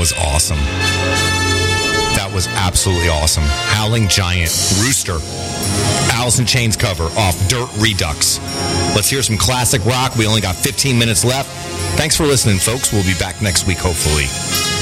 was awesome. That was absolutely awesome. Howling Giant, Rooster, Alice in Chains cover off Dirt Redux. Let's hear some classic rock. We only got 15 minutes left. Thanks for listening, folks. We'll be back next week, hopefully.